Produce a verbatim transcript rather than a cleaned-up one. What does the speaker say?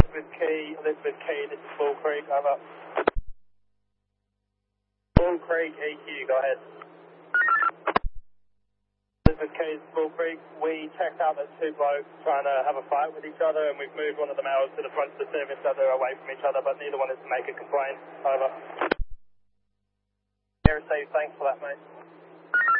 Elizabeth Key, Elizabeth Key, this is Bull Creek, over. Bull Creek, E Q, go ahead. Elizabeth Key, this is Bull Creek. We checked out that two blokes trying to have a fight with each other, and we've moved one of the males to the front of the service so they're away from each other, but neither one is to make a complaint, over. Air safe, thanks for that, mate.